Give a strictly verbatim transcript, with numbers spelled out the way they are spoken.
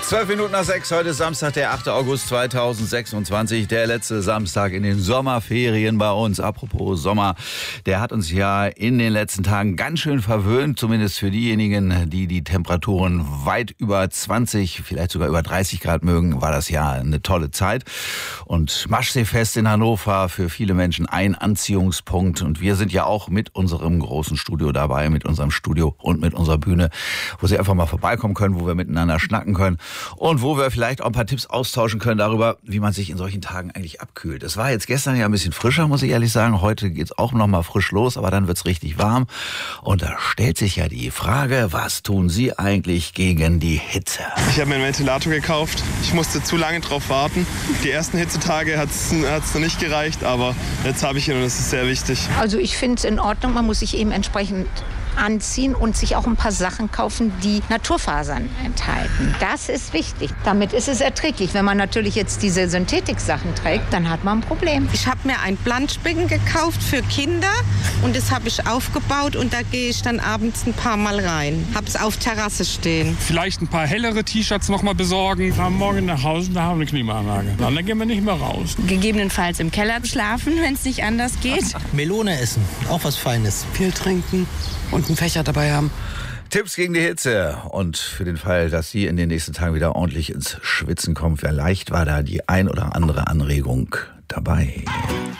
Zwölf Minuten nach sechs, heute ist Samstag, der achte August zweitausendsechsundzwanzig, der letzte Samstag in den Sommerferien bei uns. Apropos Sommer, der hat uns ja in den letzten Tagen ganz schön verwöhnt, zumindest für diejenigen, die die Temperaturen weit über zwanzig, vielleicht sogar über dreißig Grad mögen, war das ja eine tolle Zeit. Und Maschseefest in Hannover für viele Menschen ein Anziehungspunkt. Und wir sind ja auch mit unserem großen Studio dabei, mit unserem Studio und mit unserer Bühne, wo Sie einfach mal vorbeikommen können, wo wir miteinander schnacken können. Und wo wir vielleicht auch ein paar Tipps austauschen können darüber, wie man sich in solchen Tagen eigentlich abkühlt. Es war jetzt gestern ja ein bisschen frischer, muss ich ehrlich sagen. Heute geht's auch noch mal frisch los, aber dann wird's richtig warm. Und da stellt sich ja die Frage, was tun Sie eigentlich gegen die Hitze? Ich habe mir einen Ventilator gekauft. Ich musste zu lange drauf warten. Die ersten Hitzetage hat's hat's noch nicht gereicht, aber jetzt habe ich ihn und das ist sehr wichtig. Also ich finde es in Ordnung, man muss sich eben entsprechend anziehen und sich auch ein paar Sachen kaufen, die Naturfasern enthalten. Das ist wichtig. Damit ist es erträglich. Wenn man natürlich jetzt diese Synthetik-Sachen trägt, dann hat man ein Problem. Ich habe mir ein Planschbecken gekauft für Kinder und das habe ich aufgebaut und da gehe ich dann abends ein paar Mal rein. Habe es auf Terrasse stehen. Vielleicht ein paar hellere T-Shirts noch mal besorgen. Wir fahren morgen nach Hause und da haben wir eine Klimaanlage. Dann gehen wir nicht mehr raus. Gegebenenfalls im Keller schlafen, wenn es nicht anders geht. Melone essen, auch was Feines. Viel trinken und einen Fächer dabei haben. Tipps gegen die Hitze und für den Fall, dass Sie in den nächsten Tagen wieder ordentlich ins Schwitzen kommen, vielleicht war da die ein oder andere Anregung dabei.